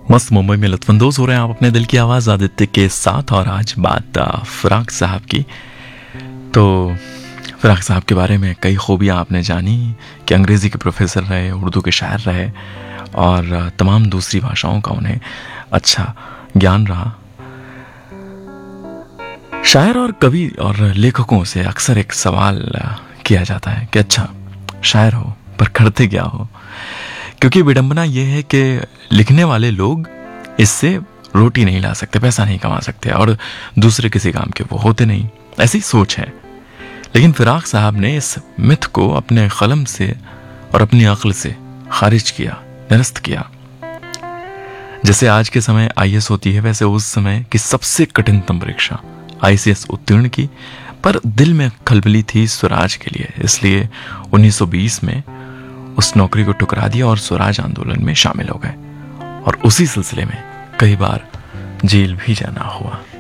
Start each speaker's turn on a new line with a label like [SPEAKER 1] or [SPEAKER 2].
[SPEAKER 1] मस्त मुंबई में लुत्फानंदोज हो रहे हैं आप अपने दिल की आवाज़ आदित्य के साथ। और आज बात फ़राक साहब की। तो फ़राक साहब के बारे में कई खूबियाँ आपने जानी कि अंग्रेज़ी के प्रोफेसर रहे, उर्दू के शायर रहे और तमाम दूसरी भाषाओं का उन्हें अच्छा ज्ञान रहा। शायर और कवि और लेखकों से अक्सर एक सवाल किया जाता है कि अच्छा शायर हो पर करते क्या हो, क्योंकि विडंबना यह है कि लिखने वाले लोग इससे रोटी नहीं ला सकते, पैसा नहीं कमा सकते और दूसरे किसी काम के वो होते नहीं, ऐसी सोच है। लेकिन फ़राक साहब ने इस मिथ को अपने कलम से और अपनी अक्ल से खारिज किया, निरस्त किया। जैसे आज के समय आईएएस होती है, वैसे उस समय की सबसे कठिनतम परीक्षा आईसीएस उत्तीर्ण की, पर दिल में खलबली थी स्वराज के लिए, इसलिए 1920 में उस नौकरी को ठुकरा दिया और स्वराज आंदोलन में शामिल हो गए और उसी सिलसिले में कई बार जेल भी जाना हुआ।